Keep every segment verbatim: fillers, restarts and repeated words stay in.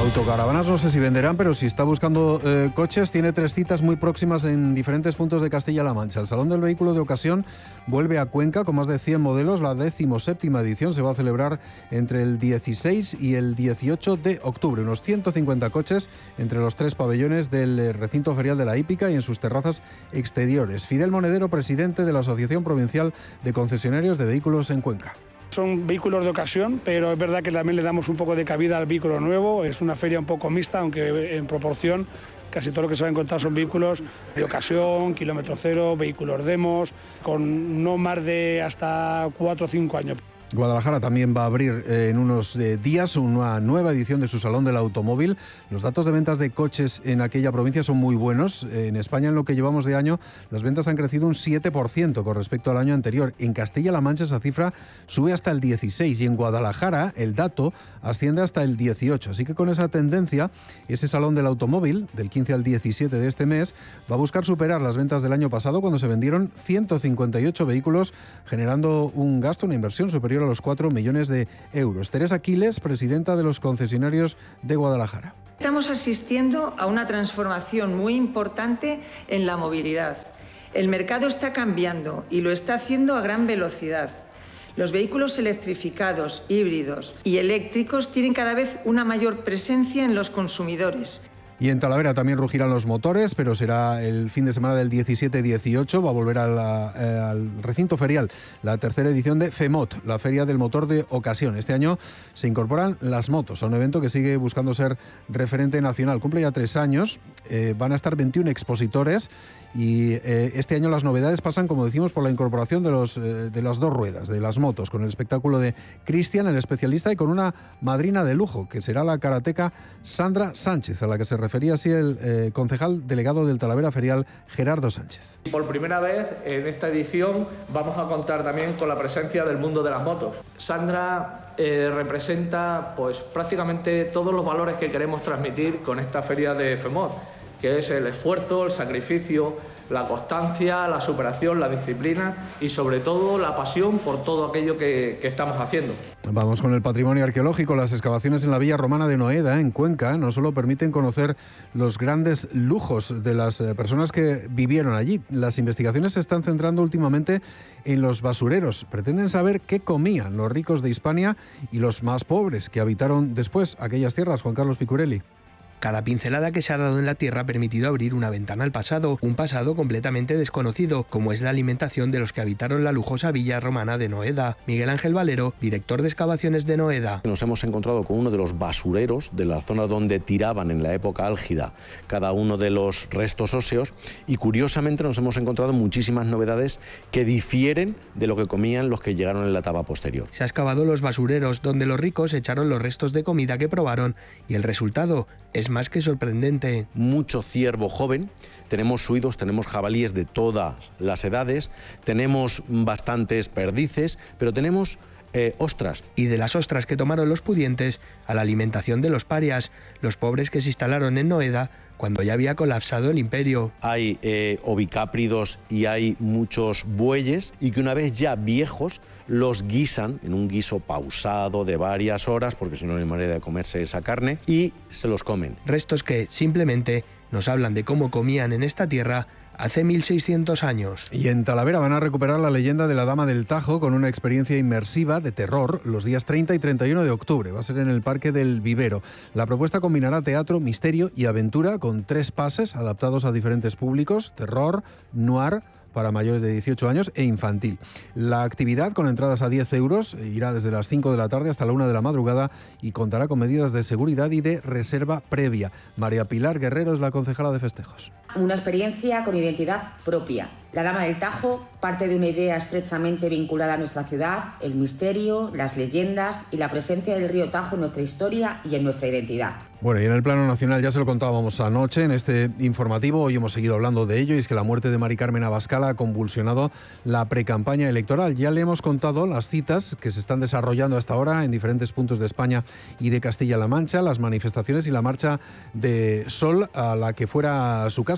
Autocaravanas no sé si venderán, pero si está buscando eh, coches, tiene tres citas muy próximas en diferentes puntos de Castilla-La Mancha. El Salón del Vehículo de Ocasión vuelve a Cuenca con más de cien modelos. La decimoséptima edición se va a celebrar entre el dieciséis y el dieciocho de octubre. Unos ciento cincuenta coches entre los tres pabellones del recinto ferial de la Hípica y en sus terrazas exteriores. Fidel Monedero, presidente de la Asociación Provincial de Concesionarios de Vehículos en Cuenca. Son vehículos de ocasión, pero es verdad que también le damos un poco de cabida al vehículo nuevo. Es una feria un poco mixta, aunque en proporción casi todo lo que se va a encontrar son vehículos de ocasión, kilómetro cero, vehículos demos, con no más de hasta cuatro o cinco años. Guadalajara también va a abrir eh, en unos eh, días una nueva edición de su Salón del Automóvil. Los datos de ventas de coches en aquella provincia son muy buenos. Eh, en España, en lo que llevamos de año, las ventas han crecido un siete por ciento con respecto al año anterior. En Castilla-La Mancha esa cifra sube hasta el dieciséis por ciento y en Guadalajara el dato asciende hasta el dieciocho por ciento. Así que con esa tendencia, ese Salón del Automóvil, del quince al diecisiete de este mes, va a buscar superar las ventas del año pasado, cuando se vendieron ciento cincuenta y ocho vehículos, generando un gasto, una inversión superior a los cuatro millones de euros. Teresa Quiles, presidenta de los concesionarios de Guadalajara. Estamos asistiendo a una transformación muy importante en la movilidad. El mercado está cambiando y lo está haciendo a gran velocidad. Los vehículos electrificados, híbridos y eléctricos tienen cada vez una mayor presencia en los consumidores. Y en Talavera también rugirán los motores, pero será el fin de semana del diecisiete dieciocho. Va a volver a la, eh, al recinto ferial la tercera edición de FEMOT, la Feria del Motor de Ocasión. Este año se incorporan las motos a un evento que sigue buscando ser referente nacional. Cumple ya tres años, eh, van a estar veintiún expositores y eh, este año las novedades pasan, como decimos, por la incorporación de, los, eh, de las dos ruedas, de las motos, con el espectáculo de Cristian, el especialista, y con una madrina de lujo, que será la karateca Sandra Sánchez, a la que se refería así el eh, concejal delegado del Talavera Ferial, Gerardo Sánchez. Por primera vez en esta edición vamos a contar también con la presencia del mundo de las motos. Sandra eh, representa pues prácticamente todos los valores que queremos transmitir con esta feria de FEMOT, que es el esfuerzo, el sacrificio, la constancia, la superación, la disciplina y sobre todo la pasión por todo aquello que, que estamos haciendo. Vamos con el patrimonio arqueológico. Las excavaciones en la villa romana de Noeda, en Cuenca, no solo permiten conocer los grandes lujos de las personas que vivieron allí. Las investigaciones se están centrando últimamente en los basureros. Pretenden saber qué comían los ricos de Hispania y los más pobres que habitaron después aquellas tierras. Juan Carlos Picurelli. Cada pincelada que se ha dado en la tierra ha permitido abrir una ventana al pasado, un pasado completamente desconocido, como es la alimentación de los que habitaron la lujosa villa romana de Noeda. Miguel Ángel Valero, director de excavaciones de Noeda. Nos hemos encontrado con uno de los basureros de la zona donde tiraban en la época álgida cada uno de los restos óseos y curiosamente nos hemos encontrado muchísimas novedades que difieren de lo que comían los que llegaron en la etapa posterior. Se ha excavado los basureros donde los ricos echaron los restos de comida que probaron y el resultado es más que sorprendente. Mucho ciervo joven, tenemos suidos, tenemos jabalíes de todas las edades, tenemos bastantes perdices, pero tenemos eh, ostras. Y de las ostras que tomaron los pudientes a la alimentación de los parias, los pobres que se instalaron en Noeda cuando ya había colapsado el imperio. Hay eh, ovicápridos y hay muchos bueyes y que una vez ya viejos los guisan en un guiso pausado de varias horas, porque si no no hay manera de comerse esa carne, y se los comen. Restos que simplemente nos hablan de cómo comían en esta tierra hace mil seiscientos años. Y en Talavera van a recuperar la leyenda de la Dama del Tajo con una experiencia inmersiva de terror los días treinta y treinta y uno de octubre. Va a ser en el Parque del Vivero. La propuesta combinará teatro, misterio y aventura con tres pases adaptados a diferentes públicos: terror, noir para mayores de dieciocho años e infantil. La actividad, con entradas a diez euros, irá desde las cinco de la tarde hasta la una de la madrugada y contará con medidas de seguridad y de reserva previa. María Pilar Guerrero es la concejala de festejos. Una experiencia con identidad propia. La Dama del Tajo parte de una idea estrechamente vinculada a nuestra ciudad: el misterio, las leyendas y la presencia del río Tajo en nuestra historia y en nuestra identidad. Bueno, y en el plano nacional ya se lo contábamos anoche en este informativo, hoy hemos seguido hablando de ello, y es que la muerte de Mari Carmen Abascal ha convulsionado la precampaña electoral. Ya le hemos contado las citas que se están desarrollando hasta ahora en diferentes puntos de España y de Castilla-La Mancha, las manifestaciones y la marcha de Sol a la que fuera su casa.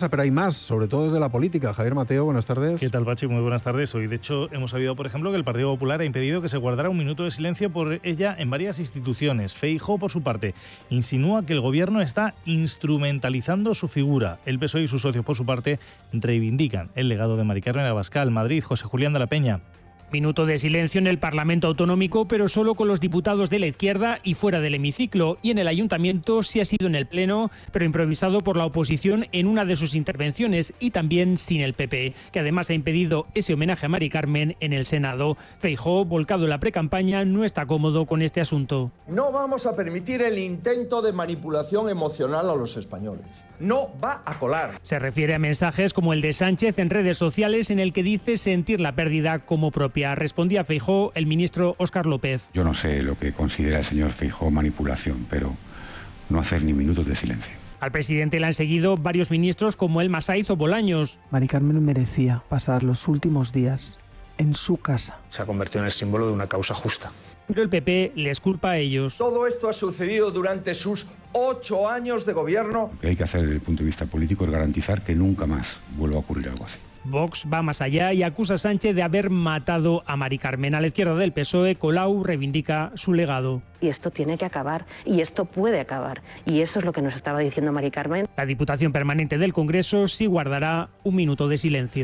pasa, pero hay más, sobre todo desde la política. Javier Mateo, buenas tardes. ¿Qué tal, Pachi? Muy buenas tardes. Hoy, de hecho, hemos sabido, por ejemplo, que el Partido Popular ha impedido que se guardara un minuto de silencio por ella en varias instituciones. Feijóo, por su parte, insinúa que el Gobierno está instrumentalizando su figura. El P S O E y sus socios, por su parte, reivindican el legado de Mari Carmen Abascal. Madrid, José Julián de la Peña. Minuto de silencio en el Parlamento Autonómico, pero solo con los diputados de la izquierda y fuera del hemiciclo. Y en el Ayuntamiento sí ha sido en el Pleno, pero improvisado por la oposición en una de sus intervenciones y también sin el P P, que además ha impedido ese homenaje a Mari Carmen en el Senado. Feijóo, volcado en la precampaña, no está cómodo con este asunto. No vamos a permitir el intento de manipulación emocional a los españoles. No va a colar. Se refiere a mensajes como el de Sánchez en redes sociales en el que dice sentir la pérdida como propia. Respondía a Feijóo el ministro Óscar López. Yo no sé lo que considera el señor Feijóo manipulación, pero no hacer ni minutos de silencio. Al presidente le han seguido varios ministros como el Masaiz o Bolaños. Mari Carmen merecía pasar los últimos días en su casa. Se ha convertido en el símbolo de una causa justa. Pero el P P les culpa a ellos. Todo esto ha sucedido durante sus ocho años de gobierno. Lo que hay que hacer desde el punto de vista político es garantizar que nunca más vuelva a ocurrir algo así. Vox va más allá y acusa a Sánchez de haber matado a Mari Carmen. A la izquierda del P S O E, Colau reivindica su legado. Y esto tiene que acabar, y esto puede acabar. Y eso es lo que nos estaba diciendo Mari Carmen. La Diputación Permanente del Congreso sí guardará un minuto de silencio.